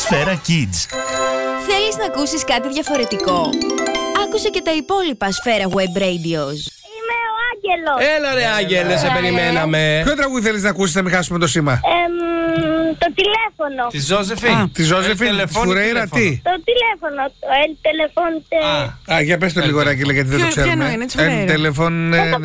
Σφαίρα Kids. Θέλεις να ακούσεις κάτι διαφορετικό? Άκουσε και τα υπόλοιπα Σφαίρα Web Radios. Είμαι ο Άγγελος. Έλα ρε Άγγελε, σε περιμέναμε. Ποιο τραγούδι θέλεις να ακούσεις, να μην χάσουμε το σήμα? Το τηλέφωνο. Τη Ζώζεφιν. Τη Ζώζεφιν, τη Φουρέιρα, τι? Το τηλέφωνο. Το el teléfono. Για πες το λίγο ρε Άγγελε, γιατί δεν το ξέρουμε. Ποιο είναι, El teléfono.